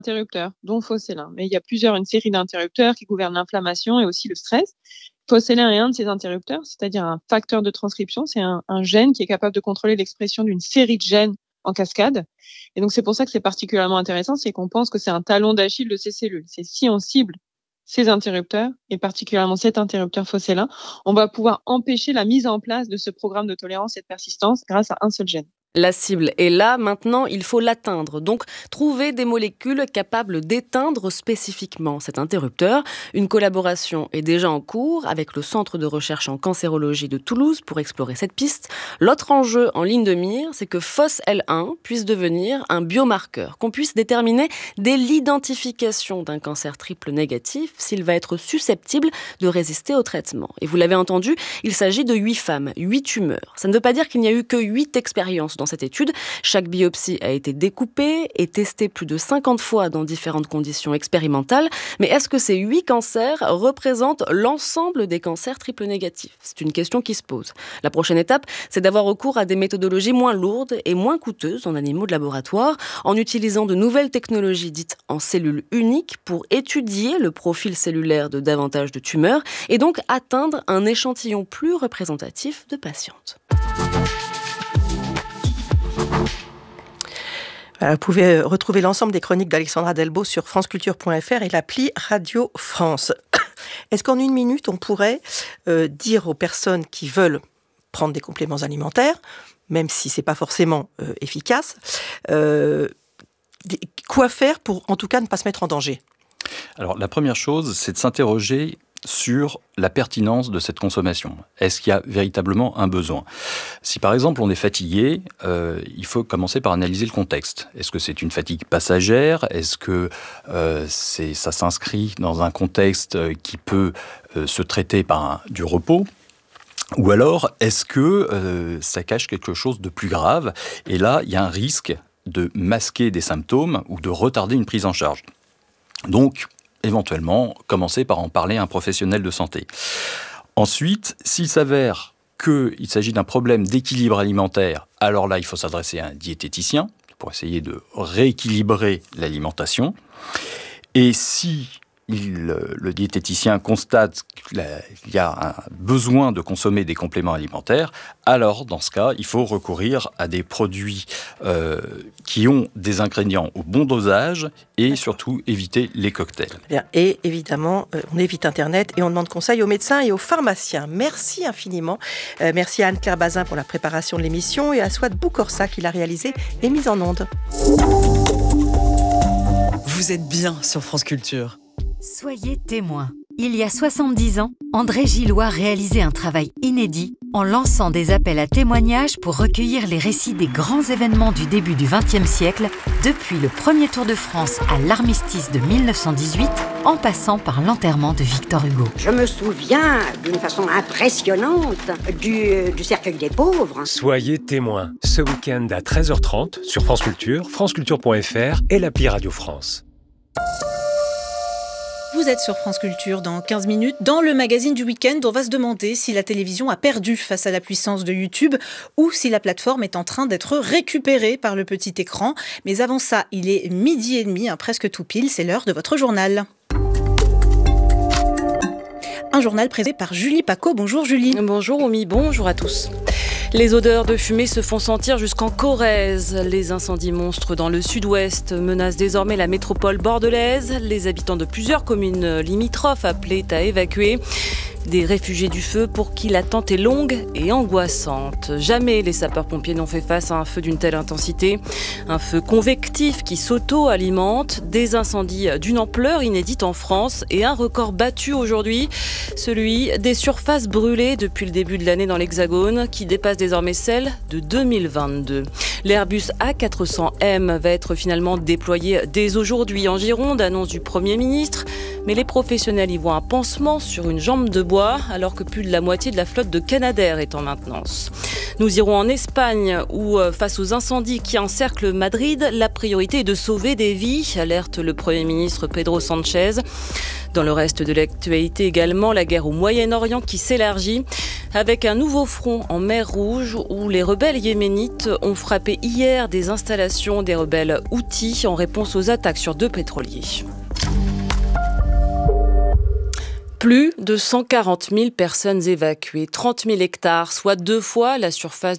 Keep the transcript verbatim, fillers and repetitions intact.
interrupteurs, dont Focellin. Mais il y a plusieurs, une série d'interrupteurs qui gouvernent l'inflammation et aussi le stress. Focellin est un de ces interrupteurs, c'est-à-dire un facteur de transcription. C'est un, un gène qui est capable de contrôler l'expression d'une série de gènes en cascade. Et donc, c'est pour ça que c'est particulièrement intéressant, c'est qu'on pense que c'est un talon d'Achille de ces cellules. C'est si on cible ces interrupteurs, et particulièrement cet interrupteur Focellin, on va pouvoir empêcher la mise en place de ce programme de tolérance et de persistance grâce à un seul gène. La cible est là, maintenant il faut l'atteindre. Donc trouver des molécules capables d'éteindre spécifiquement cet interrupteur. Une collaboration est déjà en cours avec le Centre de recherche en cancérologie de Toulouse pour explorer cette piste. L'autre enjeu en ligne de mire, c'est que F O S L un puisse devenir un biomarqueur, qu'on puisse déterminer dès l'identification d'un cancer triple négatif s'il va être susceptible de résister au traitement. Et vous l'avez entendu, il s'agit de huit femmes, huit tumeurs. Ça ne veut pas dire qu'il n'y a eu que huit expériences dans cette étude. Chaque biopsie a été découpée et testée plus de cinquante fois dans différentes conditions expérimentales. Mais est-ce que ces huit cancers représentent l'ensemble des cancers triple négatifs ? C'est une question qui se pose. La prochaine étape, c'est d'avoir recours à des méthodologies moins lourdes et moins coûteuses en animaux de laboratoire, en utilisant de nouvelles technologies dites en cellules uniques pour étudier le profil cellulaire de davantage de tumeurs et donc atteindre un échantillon plus représentatif de patientes. Vous pouvez retrouver l'ensemble des chroniques d'Alexandra Delbo sur franceculture point f r et l'appli Radio France. Est-ce qu'en une minute, on pourrait euh, dire aux personnes qui veulent prendre des compléments alimentaires, même si ce n'est pas forcément euh, efficace, euh, quoi faire pour en tout cas ne pas se mettre en danger ? Alors la première chose, c'est de s'interroger sur la pertinence de cette consommation. Est-ce qu'il y a véritablement un besoin ? Si par exemple on est fatigué, euh, il faut commencer par analyser le contexte. Est-ce que c'est une fatigue passagère ? Est-ce que euh, c'est, ça s'inscrit dans un contexte qui peut euh, se traiter par un, du repos ? Ou alors, est-ce que euh, ça cache quelque chose de plus grave ? Et là, il y a un risque de masquer des symptômes ou de retarder une prise en charge. Donc, éventuellement, commencer par en parler à un professionnel de santé. Ensuite, s'il s'avère qu'il s'agit d'un problème d'équilibre alimentaire, alors là, il faut s'adresser à un diététicien pour essayer de rééquilibrer l'alimentation. Et si il, le diététicien constate qu'il y a un besoin de consommer des compléments alimentaires, alors, dans ce cas, il faut recourir à des produits euh, qui ont des ingrédients au bon dosage et surtout éviter les cocktails. Bien. Et évidemment, euh, on évite Internet et on demande conseil aux médecins et aux pharmaciens. Merci infiniment. Euh, merci à Anne-Claire Bazin pour la préparation de l'émission et à Swat Boukorsa qui l'a réalisée et mise en onde. Vous êtes bien sur France Culture. Soyez témoins. Il y a soixante-dix ans, André Gillois réalisait un travail inédit en lançant des appels à témoignages pour recueillir les récits des grands événements du début du vingtième siècle, depuis le premier Tour de France à l'armistice de mille neuf cent dix-huit, en passant par l'enterrement de Victor Hugo. Je me souviens d'une façon impressionnante du, du cercueil des pauvres. Soyez témoins, ce week-end à treize heures trente sur France Culture, franceculture point f r et l'appli Radio France. Vous êtes sur France Culture dans quinze minutes. Dans le magazine du week-end, on va se demander si la télévision a perdu face à la puissance de YouTube ou si la plateforme est en train d'être récupérée par le petit écran. Mais avant ça, il est midi et demi, hein, presque tout pile, c'est l'heure de votre journal. Un journal présenté par Julie Paco. Bonjour Julie. Bonjour Omi, bonjour à tous. Les odeurs de fumée se font sentir jusqu'en Corrèze. Les incendies monstres dans le sud-ouest menacent désormais la métropole bordelaise. Les habitants de plusieurs communes limitrophes appelés à évacuer. Des réfugiés du feu pour qui l'attente est longue et angoissante. Jamais les sapeurs-pompiers n'ont fait face à un feu d'une telle intensité. Un feu convectif qui s'auto-alimente, des incendies d'une ampleur inédite en France et un record battu aujourd'hui, celui des surfaces brûlées depuis le début de l'année dans l'Hexagone, qui dépasse désormais celle de deux mille vingt-deux. L'Airbus A quatre cents M va être finalement déployé dès aujourd'hui en Gironde, annonce du Premier ministre. Mais les professionnels y voient un pansement sur une jambe de bois. bois, alors que plus de la moitié de la flotte de Canadair est en maintenance. Nous irons en Espagne, où, face aux incendies qui encerclent Madrid, la priorité est de sauver des vies, alerte le Premier ministre Pedro Sánchez. Dans le reste de l'actualité également, la guerre au Moyen-Orient qui s'élargit, avec un nouveau front en mer Rouge, où les rebelles yéménites ont frappé hier des installations des rebelles Houthis en réponse aux attaques sur deux pétroliers. Plus de cent quarante mille personnes évacuées, trente mille hectares, soit deux fois la surface